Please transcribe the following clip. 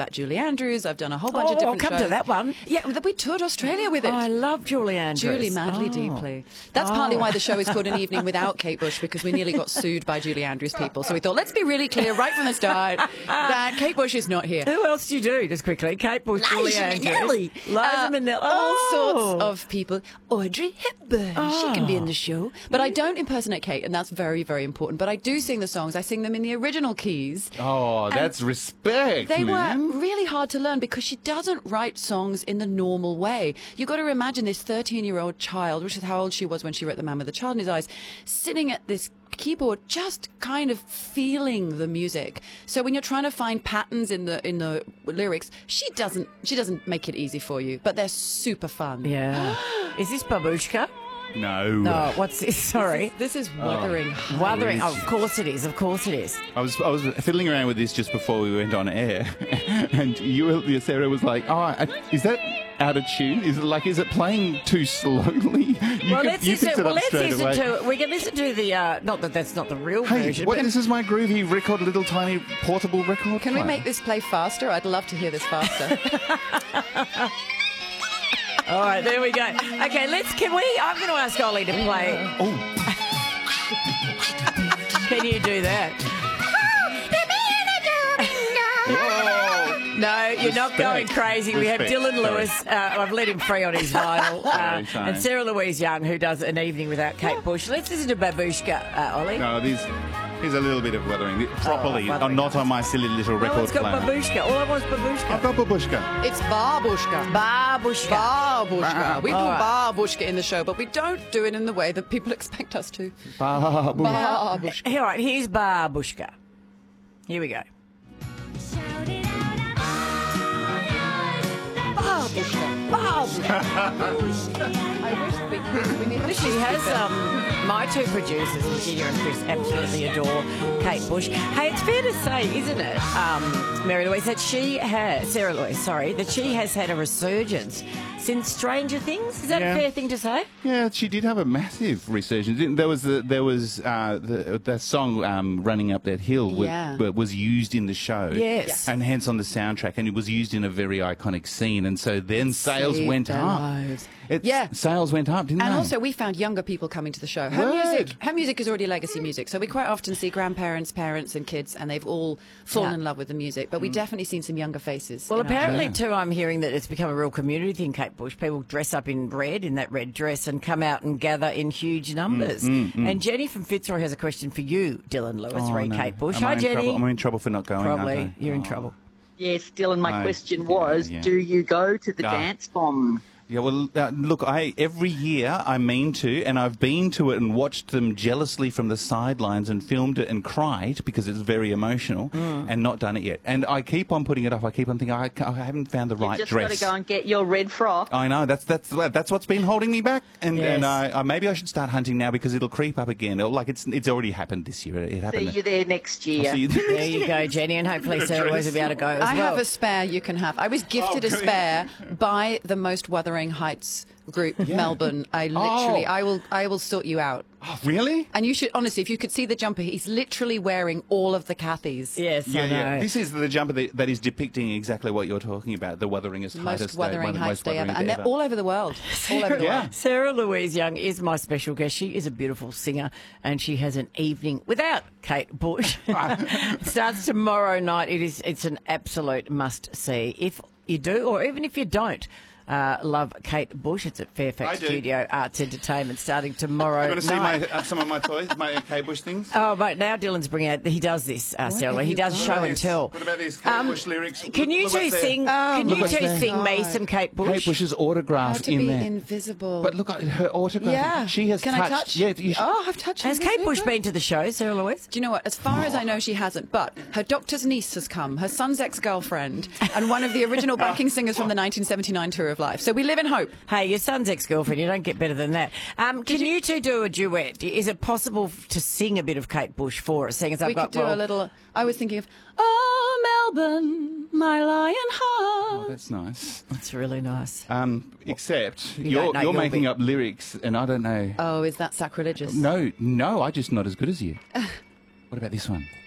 about Julie Andrews. I've done a whole bunch of different I'll come shows. to that one. Yeah, we toured Australia with it. I love Julie Andrews. Julie madly, deeply. That's partly why the show is called An Evening Without Kate Bush, because we nearly got sued by Julie Andrews people. So we thought, let's be really clear right from the start that Kate Bush is not here. Who else do you do, just quickly? Kate Bush, Julie Andrews. Liza Minnelli. All sorts of people. Audrey Hepburn. She can be in the show. But I don't impersonate Kate, and that's very, very important. But I do sing the songs. I sing them in the original keys. Oh, that's respect, They man. were really hard to learn because she doesn't write songs in the normal way. You've got to imagine this 13-year-old child, which is how old she was when she wrote The Man with the Child in His Eyes, sitting at this keyboard just kind of feeling the music. So when you're trying to find patterns in the lyrics, she doesn't make it easy for you, but they're super fun. Yeah. Is this Babushka? No. No, what's this? Sorry. This is Wuthering Heights. Wuthering. Oh, of course it is. Of course it is. I was fiddling around with this just before we went on air, and Sarah was like, "Oh, is that out of tune? Is it playing too slowly?" Let's listen to it. We can listen to the. Not that that's not the real version. This is my groovy record, little tiny portable record. Can we make this play faster? I'd love to hear this faster. All right, there we go. Okay, I'm going to ask Ollie to play. Oh. Can you do that? Whoa. No, you're not going crazy. We have Respect. Dylan Lewis. I've let him free on his vinyl. Sorry. And Sarah Louise Young, who does An Evening Without Kate Bush. Let's listen to Babushka, Ollie. No, here's a little bit of Wuthering properly, Wuthering. Not on my silly little record No, it's got player. Babushka. All I want is Babushka. I've got Babushka. It's Babushka. Babushka. We do All right. Babushka in the show, but we don't do it in the way that people expect us to. Babushka. Babushka. All right, here's Babushka. Here we go. She has my two producers, Virginia and Chris, absolutely adore Kate Bush. Hey, it's fair to say, isn't it, Mary Louise, that Sarah Louise, sorry, that she has had a resurgence since Stranger Things? Is that a fair thing to say? Yeah, she did have a massive resurgence. There was the song "Running Up That Hill" was used in the show, Yes. and hence on the soundtrack, and it was used in a very iconic scene, and so then sales went up. Sales went up, didn't they? And also, we found younger people coming to the show. Her music is already legacy music, so we quite often see grandparents, parents, and kids, and they've all fallen in love with the music. But we've definitely seen some younger faces. Well, apparently, too, I'm hearing that it's become a real community thing, Kate Bush. People dress up in that red dress, and come out and gather in huge numbers. And Jenny from Fitzroy has a question for you, Dylan Lewis, Kate Bush. Hi, Jenny. I'm in trouble for not going. Probably. You're in trouble. Yes, Dylan, my question was, do you go to the dance bomb? Yeah, well, look, every year I mean to, and I've been to it and watched them jealously from the sidelines and filmed it and cried because it's very emotional and not done it yet. And I keep on putting it off. I keep on thinking, I haven't found the right dress. You just got to go and get your red frock. I know, that's what's been holding me back. And maybe I should start hunting now because it'll creep up again. It's already happened this year. It happened. See you there next year. There you go, Jenny, and hopefully Sarah Louise will be able to go as well. I have a spare you can have. I was gifted a spare by the most Wuthering Heights group, Melbourne. I will sort you out. Oh, really? And you should, honestly, if you could see the jumper, he's literally wearing all of the Kathys. Yes, I know. This is the jumper that is depicting exactly what you're talking about, the Wutheringest Most Wuthering Heights day ever. ever. And they're all over the world. All over the world. Sarah Louise Young is my special guest. She is a beautiful singer, and she has An Evening Without Kate Bush. It starts tomorrow night. It's an absolute must-see. If you do, or even if you don't, love Kate Bush. It's at Fairfax Studio Arts Entertainment starting tomorrow night. You want to see some of my toys, my Kate Bush things? Oh, mate, now Dylan's bringing out, he does this, Sarah. He does show and tell. What about these Kate Bush lyrics? Can you two sing me some Kate Bush? Kate Bush's autograph in there. Invisible. But look at her autograph. Yeah. She has Can touched. I touch? Yeah, I've touched. Has Kate Bush been to the show, Sarah Louise? Do you know what? As far as I know, she hasn't. But her doctor's niece has come, her son's ex-girlfriend, and one of the original backing singers from the 1979 Tour of Life. So we live in hope. Hey, your son's ex-girlfriend. You don't get better than that. Can you two do a duet? Is it possible to sing a bit of Kate Bush for us? Seeing as We could do a little. I was thinking of, oh, Melbourne, my lion heart. Oh, that's nice. That's really nice. Except You you're making up lyrics, and I don't know. Oh, is that sacrilegious? No, I'm just not as good as you. What about this one?